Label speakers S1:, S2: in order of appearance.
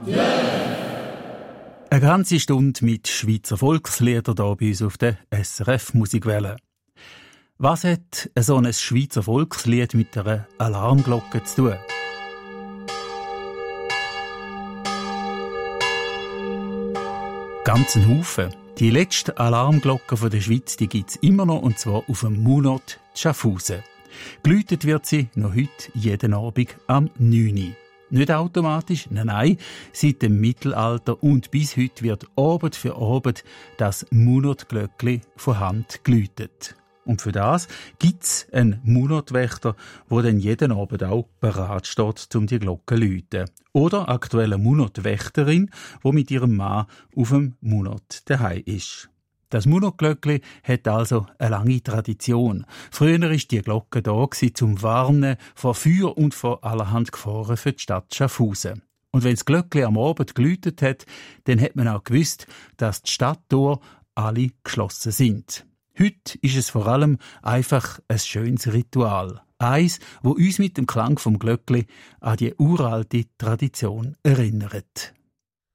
S1: Eine ganze Stunde mit Schweizer Volksliedern hier bei uns auf der SRF Musikwelle. Was hat so ein Schweizer Volkslied mit einer Alarmglocke zu tun? Ganz ein Haufen. Die letzte Alarmglocke von der Schweiz gibt es immer noch, und zwar auf dem Munot Schaffhausen. Geläutet wird sie noch heute jeden Abend am 9 Uhr. Nicht automatisch, nein, seit dem Mittelalter und bis heute wird Abend für Abend das Munot-Glöckli von Hand geläutet. Und für das gibt's einen Munotwächter, der dann jeden Abend auch bereit steht, um die Glocke zu läuten. Oder aktuelle Munotwächterin, die mit ihrem Mann auf dem Munot daheim ist. Das Munotglöckli hat also eine lange Tradition. Früher war die Glocke da zum Warnen vor Feuer und vor allerhand Gefahren für die Stadt Schaffhausen. Und wenn das Glöckli am Abend geläutet hat, dann hat man auch gewusst, dass die Stadttore alle geschlossen sind. Heute ist es vor allem einfach ein schönes Ritual. Eins, wo uns mit dem Klang vom Glöckli an die uralte Tradition erinnert.